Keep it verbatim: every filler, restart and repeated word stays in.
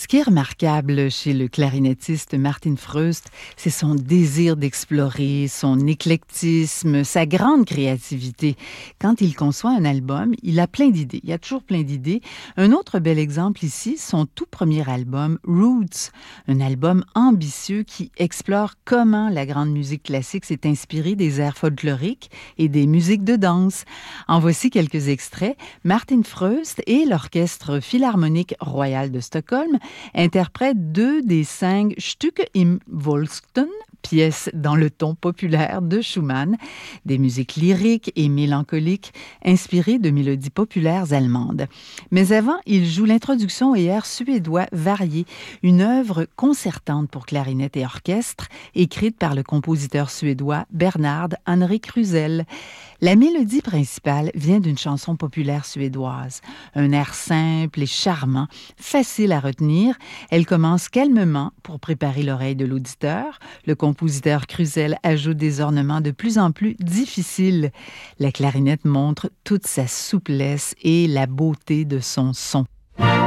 Ce qui est remarquable chez le clarinettiste Martin Freust, c'est son désir d'explorer, son éclectisme, sa grande créativité. Quand il conçoit un album, il a plein d'idées. Il y a toujours plein d'idées. Un autre bel exemple ici, son tout premier album, Roots, un album ambitieux qui explore comment la grande musique classique s'est inspirée des airs folkloriques et des musiques de danse. En voici quelques extraits. Martin Freust et l'Orchestre Philharmonique Royal de Stockholm interprète deux des cinq Stücke im Volkston, pièces dans le ton populaire de Schumann, des musiques lyriques et mélancoliques inspirées de mélodies populaires allemandes. Mais avant, il joue l'introduction et airs suédois variés, une œuvre concertante pour clarinette et orchestre, écrite par le compositeur suédois Bernard Henrik Rüsel. La mélodie principale vient d'une chanson populaire suédoise, un air simple et charmant, facile à retenir. Elle commence calmement pour préparer l'oreille de l'auditeur. Le compositeur Rüsel ajoute des ornements de plus en plus difficiles. La clarinette montre toute sa souplesse et la beauté de son son.